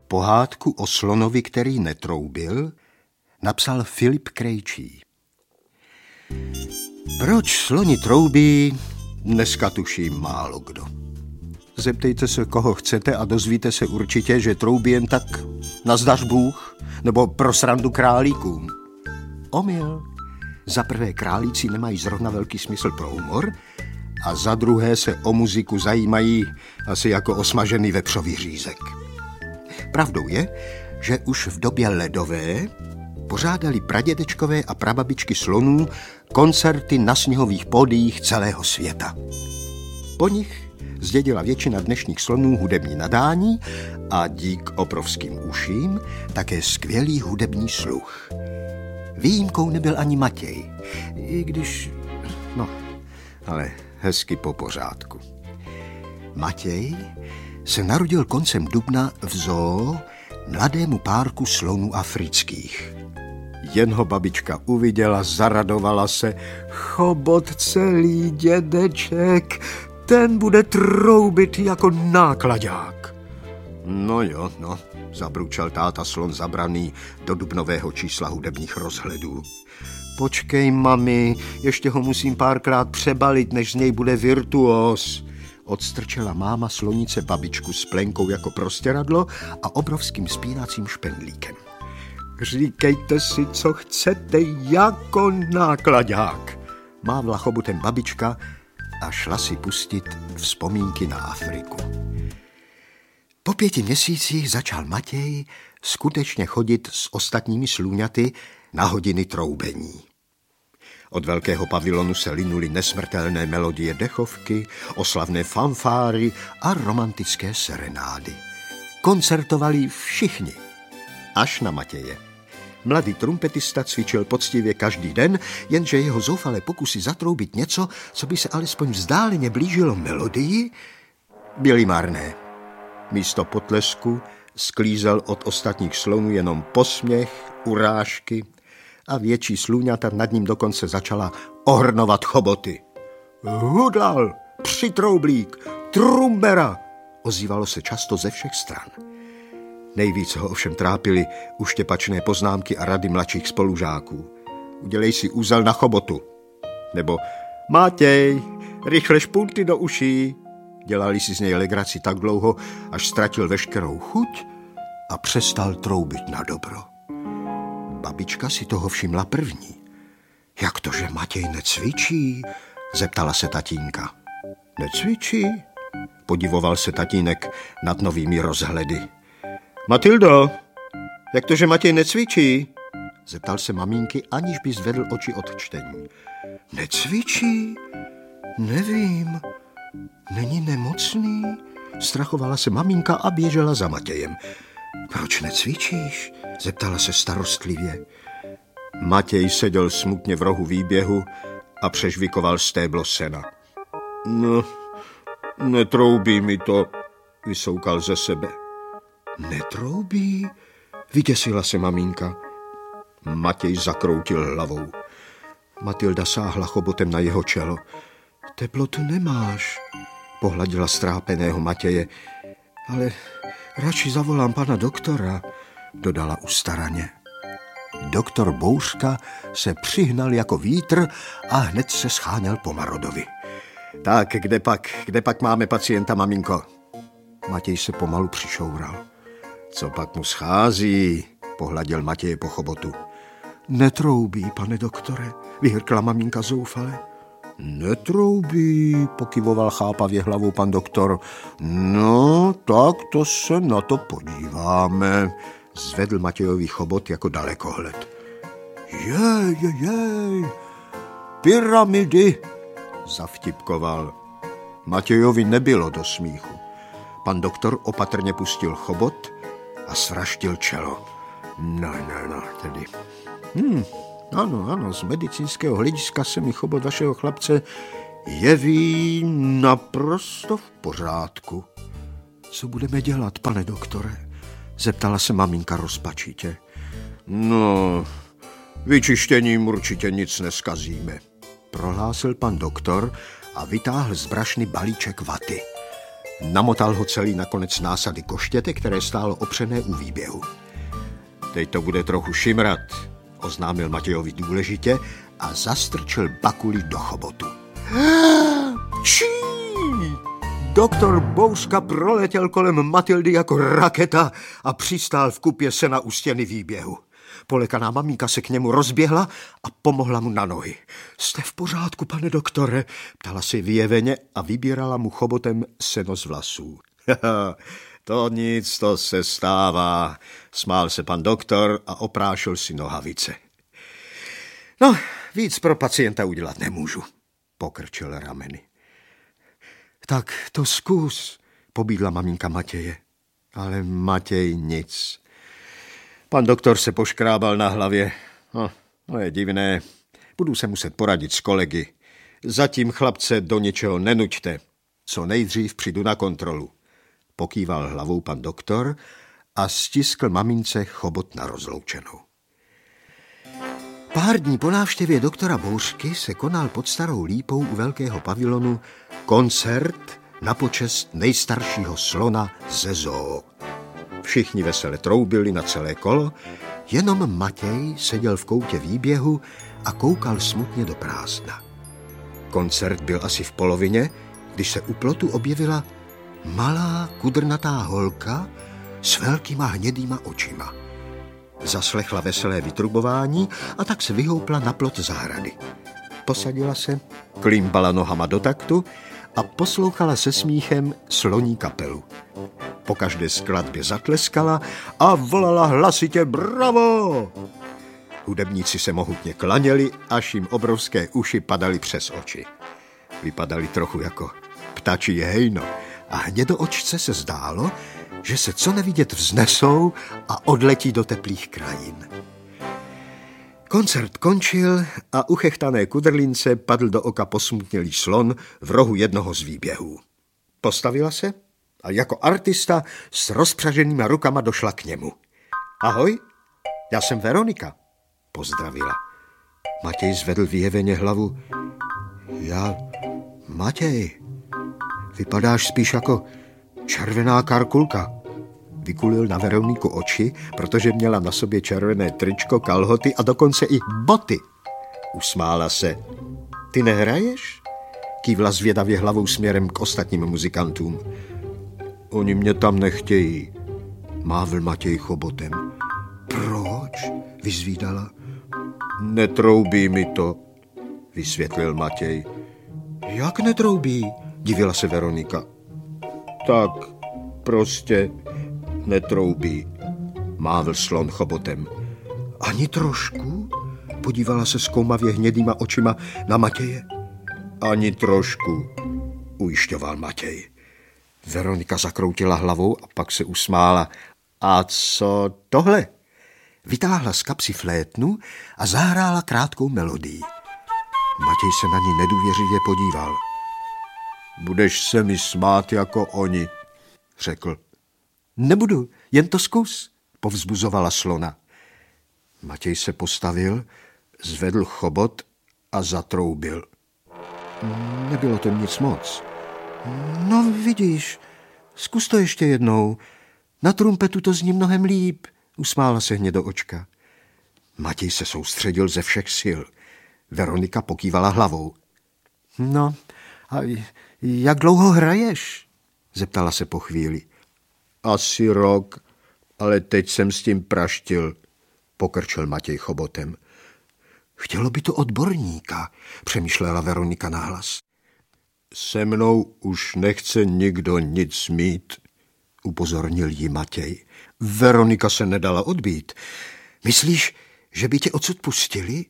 Pohádku o slonovi, který netroubil, napsal Filip Krejčí. Proč sloni troubí, dneska tuší málo kdo. Zeptejte se, koho chcete a dozvíte se určitě, že troubí jen tak nazdař Bůh nebo pro srandu králíkům. Omyl. Za prvé, králíci nemají zrovna velký smysl pro humor a za druhé se o muziku zajímají asi jako o smažený vepřový řízek. Pravdou je, že už v době ledové pořádali pradědečkové a prababičky slonů koncerty na sněhových pódiích celého světa. Po nich zdědila většina dnešních slonů hudební nadání a dík obrovským uším také skvělý hudební sluch. Výjimkou nebyl ani Matěj, i když, ale hezky po pořádku. Matěj se narodil koncem dubna v zoo mladému párku slonů afrických. Jen ho babička uviděla, zaradovala se. Chobot celý, dědeček, ten bude troubit jako náklaďák. No jo, zabručel táta slon zabraný do dubnového čísla hudebních rozhledů. Počkej, mami, ještě ho musím párkrát přebalit, než z něj bude virtuóz. Odstrčela máma slonice babičku s plenkou jako prostěradlo a obrovským spínacím špendlíkem. Říkejte si, co chcete, jako náklaďák, mávla chobutem babička a šla si pustit vzpomínky na Afriku. Po 5 měsících začal Matěj skutečně chodit s ostatními slůňaty na hodiny troubení. Od velkého pavilonu se linuly nesmrtelné melodie dechovky, oslavné fanfáry a romantické serenády. Koncertovali všichni, až na Matěje. Mladý trumpetista cvičil poctivě každý den, jenže jeho zoufalé pokusy zatroubit něco, co by se alespoň vzdáleně blížilo melodii, byly marné. Místo potlesku sklízel od ostatních slonů jenom posměch, urážky a větší slůňata nad ním dokonce začala ohrnovat choboty. Hudal, přitroublík, trumbera, ozývalo se často ze všech stran. Nejvíc ho ovšem trápily uštěpačné poznámky a rady mladších spolužáků. Udělej si úzel na chobotu. Nebo Matěj, rychle špunty do uší. Dělali si z něj legraci tak dlouho, až ztratil veškerou chuť a přestal troubit na dobro. Babička si toho všimla první. Jak to, že Matěj necvičí? Zeptala se tatínka. Necvičí? Podivoval se tatínek nad novými rozhledy. Matildo, jak to, že Matěj necvičí? Zeptal se mamínky, aniž by zvedl oči od čtení. Necvičí? Nevím. Není nemocný? Strachovala se maminka a běžela za Matějem. Proč necvičíš? Zeptala se starostlivě. Matěj seděl smutně v rohu výběhu a přežvikoval stéblo sena. No, netroubí mi to, vysoukal ze sebe. Netroubí? Vyděsila se maminka. Matěj zakroutil hlavou. Matilda sáhla chobotem na jeho čelo. Teplotu nemáš, pohladila strápeného Matěje. Ale radši zavolám pana doktora, dodala ustaraně. Doktor Bouřka se přihnal jako vítr a hned se scháněl po Marodovi. Tak, kde pak máme pacienta, maminko? Matěj se pomalu přišoural. Co pak mu schází? Pohladil Matěje po chobotu. Netroubí, pane doktore, vyhrkla maminka zoufale. Netroubí, pokyvoval chápavě hlavou pan doktor. No, tak to se na to podíváme. Zvedl Matějovi chobot jako dalekohled. Jej, pyramidy, zavtipkoval. Matějovi nebylo do smíchu. Pan doktor opatrně pustil chobot a svraštil čelo. No, tedy. Ano, z medicínského hlediska se mi chobot vašeho chlapce jeví naprosto v pořádku. Co budeme dělat, pane doktore? Zeptala se maminka rozpačitě. No, vyčištěním určitě nic neskazíme, prohlásil pan doktor a vytáhl z brašny balíček vaty. Namotal ho celý na konec násady koštěte, které stálo opřené u výběhu. Teď to bude trochu šimrat, oznámil Matějovi důležitě a zastrčil bakuli do chobotu. Čí! Doktor Bouřka proletěl kolem Matildy jako raketa a přistál v kupě sena u stěny výběhu. Polekaná maminka se k němu rozběhla a pomohla mu na nohy. Jste v pořádku, pane doktore? Ptala si vyjeveně a vybírala mu chobotem seno z vlasů. To nic, to se stává, smál se pan doktor a oprášil si nohavice. No, víc pro pacienta udělat nemůžu, pokrčil rameny. Tak to zkus, pobídla maminka Matěje. Ale Matěj nic. Pan doktor se poškrábal na hlavě. No je divné, budu se muset poradit s kolegy. Zatím chlapce do ničeho nenuďte. Co nejdřív přijdu na kontrolu. Pokýval hlavou pan doktor a stiskl mamince chobot na rozloučenou. Pár dní po návštěvě doktora Bouřky se konal pod Starou lípou u velkého pavilonu koncert na počest nejstaršího slona ze zoo. Všichni vesele troubili na celé kolo, jenom Matěj seděl v koutě výběhu a koukal smutně do prázdna. Koncert byl asi v polovině, když se u plotu objevila malá kudrnatá holka s velkýma hnědýma očima. Zaslechla veselé vytrubování a tak se vyhoupla na plot zahrady. Posadila se, klímbala nohama do taktu a poslouchala se smíchem sloní kapelu. Po každé skladbě zatleskala a volala hlasitě bravo! Hudebníci se mohutně klaněli, až jim obrovské uši padaly přes oči. Vypadali trochu jako ptačí hejno a hnědoočce se zdálo, že se co nevidět vznesou a odletí do teplých krajin. Koncert končil a uchechtané kudrlince padl do oka posmutnělý slon v rohu jednoho z výběhů. Postavila se a jako artista s rozpřaženýma rukama došla k němu. Ahoj, já jsem Veronika, pozdravila. Matěj zvedl vyjeveně hlavu. Matěj, vypadáš spíš jako červená karkulka. Vykulil na Veroniku oči, protože měla na sobě červené tričko, kalhoty a dokonce i boty. Usmála se. Ty nehraješ? Kývla zvědavě hlavou směrem k ostatním muzikantům. Oni mě tam nechtějí, mávl Matěj chobotem. Proč? Vyzvídala. Netroubí mi to, vysvětlil Matěj. Jak netroubí? Divila se Veronika. Tak prostě netroubí, mávl slon chobotem. Ani trošku? Podívala se zkoumavě hnědýma očima na Matěje. Ani trošku, ujišťoval Matěj. Veronika zakroutila hlavou a pak se usmála. A co tohle? Vytáhla z kapsy flétnu a zahrála krátkou melodii. Matěj se na ní nedůvěřivě podíval. Budeš se mi smát jako oni, řekl. Nebudu, jen to zkus, povzbuzovala slona. Matěj se postavil, zvedl chobot a zatroubil. Nebylo to nic moc. No vidíš, zkus to ještě jednou. Na trumpetu to zní mnohem líp, usmála se hnědo očka. Matěj se soustředil ze všech sil. Veronika pokývala hlavou. No, a jak dlouho hraješ? Zeptala se po chvíli. Asi rok, ale teď jsem s tím praštil, pokrčil Matěj chobotem. Chtělo by to odborníka, přemýšlela Veronika nahlas. Se mnou už nechce nikdo nic mít, upozornil jí Matěj. Veronika se nedala odbít. Myslíš, že by tě odsud pustili?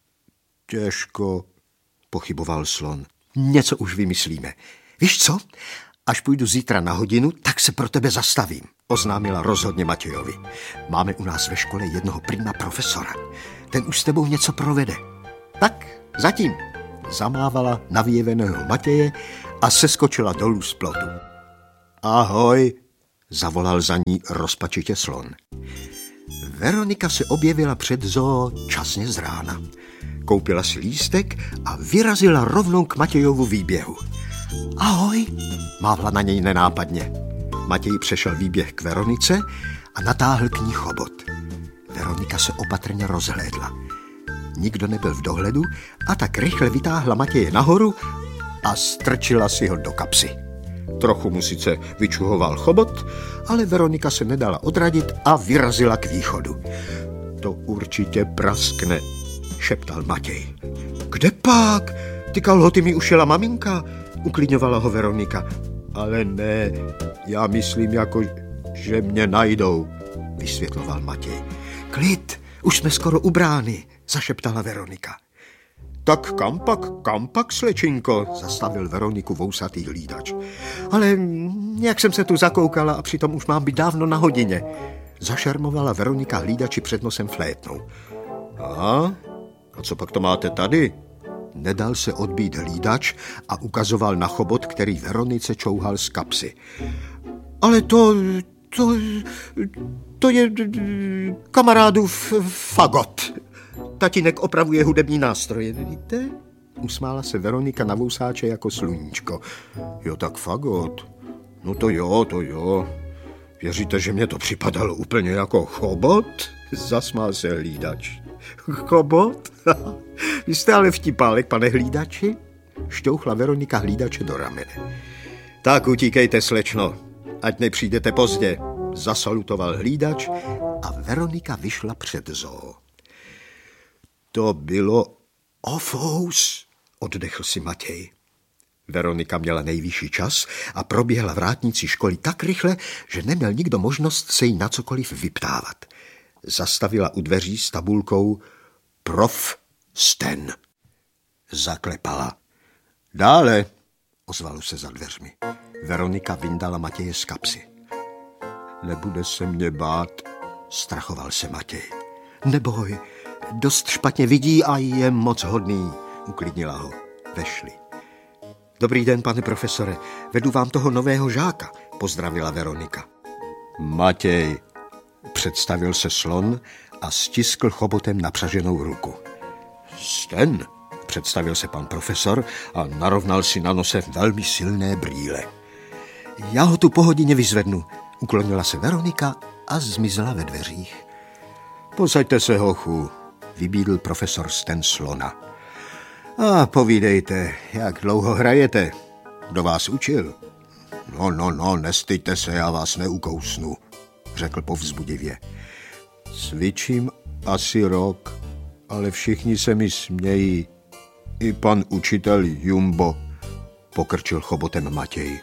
Těžko, pochyboval slon. Něco už vymyslíme. Víš co? Až půjdu zítra na hodinu, tak se pro tebe zastavím, oznámila rozhodně Matějovi. Máme u nás ve škole jednoho prima profesora. Ten už s tebou něco provede. Tak, zatím, zamávala na vyjeveného Matěje a seskočila dolů z plotu. Ahoj, zavolal za ní rozpačitě slon. Veronika se objevila před zoo časně z rána. Koupila si lístek a vyrazila rovnou k Matějovu výběhu. Ahoj, mávla na něj nenápadně. Matěj přešel výběh k Veronice a natáhl k ní chobot. Veronika se opatrně rozhlédla. Nikdo nebyl v dohledu a tak rychle vytáhla Matěje nahoru a strčila si ho do kapsy. Trochu mu sice vyčuhoval chobot, ale Veronika se nedala odradit a vyrazila k východu. To určitě praskne, šeptal Matěj. Kde pak? Ty kalhoty mi ušila maminka, uklidňovala ho Veronika. Ale ne, já myslím jako, že mě najdou, vysvětloval Matěj. Klid, už jsme skoro u brány, zašeptala Veronika. Tak kam pak, slečinko, zastavil Veroniku vousatý hlídač. Ale jak jsem se tu zakoukala a přitom už mám být dávno na hodině. Zašarmovala Veronika hlídači před nosem flétnou. A co pak to máte tady? Nedal se odbít hlídač a ukazoval na chobot, který Veronice čouhal z kapsy. Ale to je kamarádův fagot. Tatínek opravuje hudební nástroje, víte? Usmála se Veronika na vousáče jako sluníčko. Jo, tak fagot. No to jo. Věříte, že mě to připadalo úplně jako chobot? Zasmál se hlídač. Chobot? Vy jste ale vtipálek, pane hlídači? Šťouchla Veronika hlídače do ramene. Tak utíkejte, slečno, ať nepřijdete pozdě, zasalutoval hlídač a Veronika vyšla před zoo. To bylo ofous, oddechl si Matěj. Veronika měla nejvyšší čas a proběhla vrátnicí školy tak rychle, že neměl nikdo možnost se jí na cokoliv vyptávat. Zastavila u dveří s tabulkou Prof. Sten. Zaklepala. Dále, ozvalo se za dveřmi. Veronika vyndala Matěje z kapsy. Nebude se mě bát, strachoval se Matěj. Neboj, dost špatně vidí a je moc hodný, uklidnila ho. Vešli. Dobrý den, pane profesore, vedu vám toho nového žáka, pozdravila Veronika. Matěj, představil se slon a stiskl chobotem napřaženou ruku. Sten, představil se pan profesor a narovnal si na nose velmi silné brýle. Já ho tu po hodině vyzvednu, uklonila se Veronika a zmizela ve dveřích. Posaďte se, hochu, vybídl profesor Sten slona. A povídejte, jak dlouho hrajete? Kdo vás učil? No, nestyďte se, já vás neukousnu, řekl povzbudivě. Cvičím asi rok, ale všichni se mi smějí. I pan učitel Jumbo, pokrčil chobotem Matěj.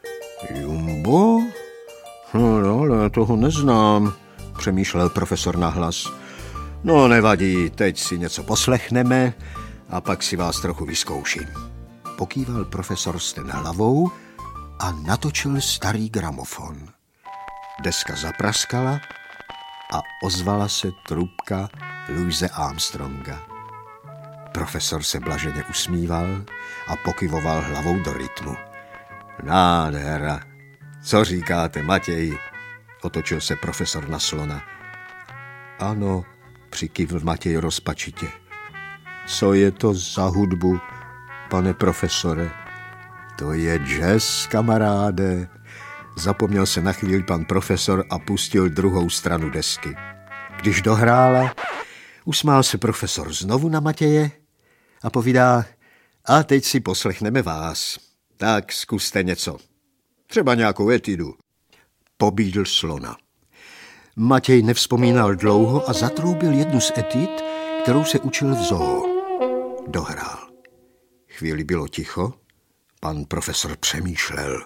Jumbo? No, ale toho neznám, přemýšlel profesor nahlas. No, nevadí, teď si něco poslechneme a pak si vás trochu vyzkouším. Pokýval profesor Sten hlavou a natočil starý gramofon. Deska zapraskala a ozvala se trubka Louise Armstronga. Profesor se blaženě usmíval a pokyvoval hlavou do rytmu. Nádhera. Co říkáte, Matěj? Otočil se profesor na slona. Ano, přikývl Matěj rozpačitě. Co je to za hudbu, pane profesore? To je jazz, kamaráde. Zapomněl se na chvíli pan profesor a pustil druhou stranu desky. Když dohrála, usmál se profesor znovu na Matěje a povídá, a teď si poslechneme vás. Tak zkuste něco. Třeba nějakou etidu. Pobídl slona. Matěj nevzpomínal dlouho a zatroubil jednu z etid, kterou se učil v zoo. Dohrál. Chvíli bylo ticho, pan profesor přemýšlel.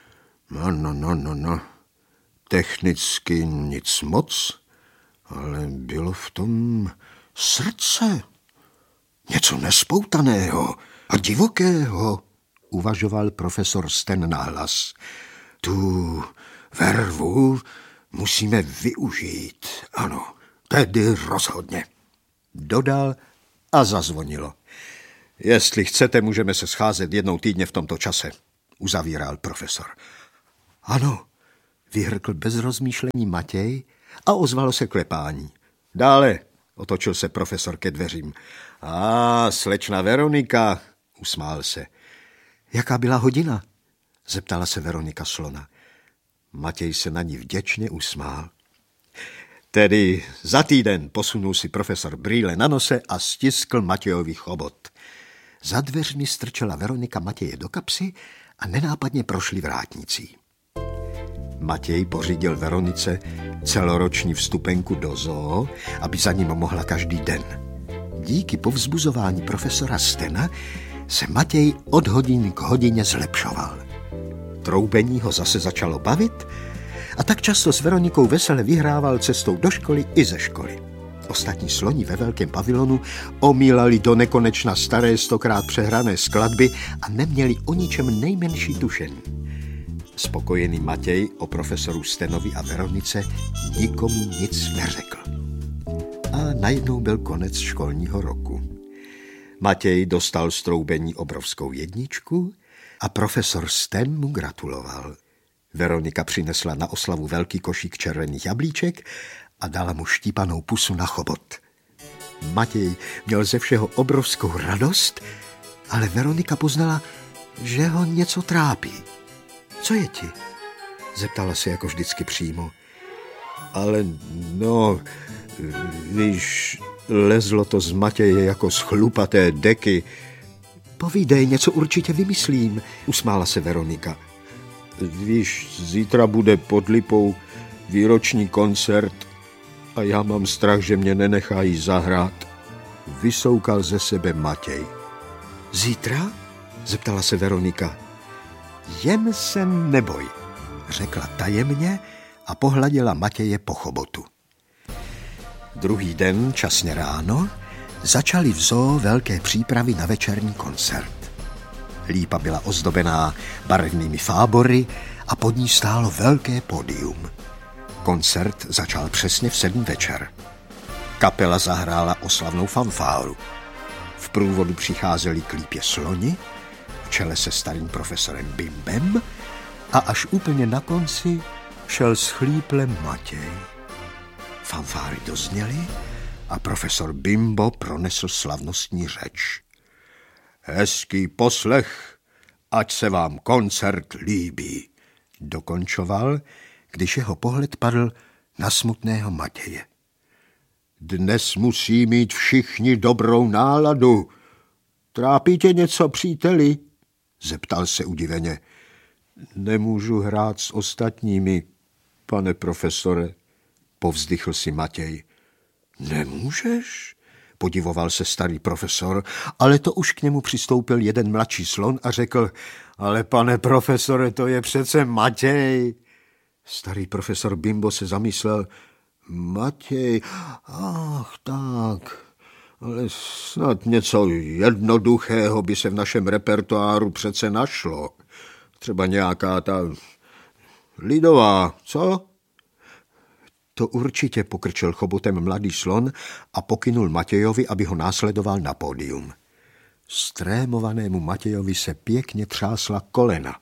No. Technicky nic moc, ale bylo v tom srdce. Něco nespoutaného a divokého, uvažoval profesor Sten nahlas. Tu vervu musíme využít, ano, tedy rozhodně. Dodal a zazvonilo. Jestli chcete, můžeme se scházet jednou týdně v tomto čase, uzavíral profesor. Ano, vyhrkl bez rozmýšlení Matěj a ozvalo se klepání. Dále, otočil se profesor ke dveřím. Slečna Veronika, usmál se. Jaká byla hodina? Zeptala se Veronika slona. Matěj se na ní vděčně usmál. Tedy za týden posunul si profesor brýle na nose a stiskl Matějovi chobot. Za dveřmi strčela Veronika Matěje do kapsy a nenápadně prošli vrátnicí. Matěj pořídil Veronice celoroční vstupenku do zoo, aby za ním mohla každý den. Díky povzbuzování profesora Stena se Matěj od hodiny k hodině zlepšoval. Troubení ho zase začalo bavit a tak často s Veronikou vesele vyhrával cestou do školy i ze školy. Ostatní sloni ve velkém pavilonu omílali do nekonečna staré 100krát přehrané skladby a neměli o ničem nejmenší tušení. Spokojený Matěj o profesoru Stenovi a Veronice nikomu nic neřekl. A najednou byl konec školního roku. Matěj dostal z troubení obrovskou 1 a profesor Sten mu gratuloval. Veronika přinesla na oslavu velký košík červených jablíček a dala mu štípanou pusu na chobot. Matěj měl ze všeho obrovskou radost, ale Veronika poznala, že ho něco trápí. Co je ti? Zeptala se jako vždycky přímo. Ale no, víš, lezlo to z Matěje jako z chlupaté deky. Povídej, něco určitě vymyslím, usmála se Veronika. Víš, zítra bude pod Lipou výroční koncert a já mám strach, že mě nenechají zahrát. Vysoukal ze sebe Matěj. Zítra? Zeptala se Veronika. Jen se neboj, řekla tajemně a pohladila Matěje po chobotu. Druhý den, časně ráno, začaly v zoo velké přípravy na večerní koncert. Lípa byla ozdobená barevnými fábory a pod ní stálo velké pódium. Koncert začal přesně v 7 večer. Kapela zahrála oslavnou fanfáru. V průvodu přicházeli k Lípě sloni, v čele se starým profesorem Bimbem a až úplně na konci šel s chlíplem Matěj. Fanfáry dozněly a profesor Bimbo pronesl slavnostní řeč. Hezký poslech, ať se vám koncert líbí, dokončoval, když jeho pohled padl na smutného Matěje. Dnes musí mít všichni dobrou náladu. Trápí tě něco, příteli? Zeptal se udiveně. Nemůžu hrát s ostatními, pane profesore, povzdychl si Matěj. Nemůžeš? Podivoval se starý profesor, ale to už k němu přistoupil jeden mladší slon a řekl, ale pane profesore, to je přece Matěj. Starý profesor Bimbo se zamyslel, Matěj, ach tak, ale snad něco jednoduchého by se v našem repertoáru přece našlo. Třeba nějaká ta lidová, co? To určitě, pokrčil chobotem mladý slon a pokynul Matějovi, aby ho následoval na pódium. Strémovanému Matějovi se pěkně třásla kolena.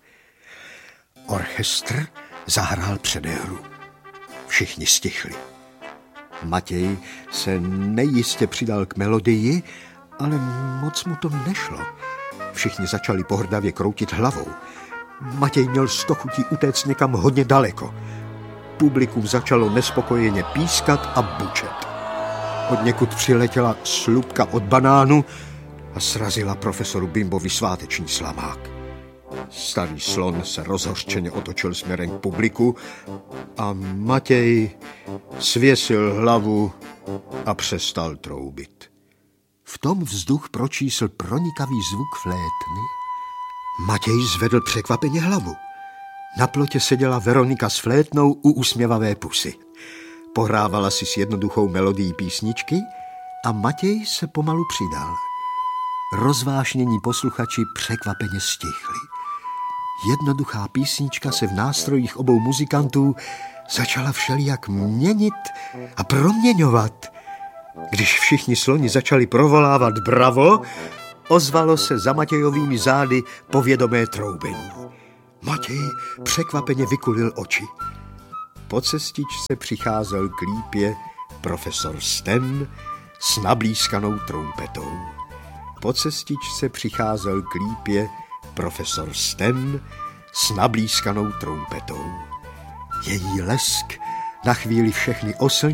Orchestr zahrál předehru. Všichni stichli. Matěj se nejistě přidal k melodii, ale moc mu to nešlo. Všichni začali pohrdavě kroutit hlavou. Matěj měl z toho chutí utéct někam hodně daleko. Publikum začalo nespokojeně pískat a bučet. Odněkud přiletěla slupka od banánu a srazila profesoru Bimbovi sváteční slamák. Starý slon se rozhořčeně otočil směrem k publiku a Matěj svěsil hlavu a přestal troubit. V tom vzduch pročísl pronikavý zvuk flétny. Matěj zvedl překvapeně hlavu. Na plotě seděla Veronika s flétnou u usměvavé pusy. Pohrávala si s jednoduchou melodií písničky a Matěj se pomalu přidal. Rozvášnění posluchači překvapeně stichli. Jednoduchá písnička se v nástrojích obou muzikantů začala všelijak měnit a proměňovat. Když všichni sloni začali provolávat bravo, ozvalo se za Matějovými zády povědomé troubení. Matěj překvapeně vykulil oči. Po cestičce přicházel k Lípě profesor Sten s nablízkanou trumpetou. Po cestičce přicházel k Lípě profesor Sten s nablízkanou trumpetou. Její lesk na chvíli všechny oslnil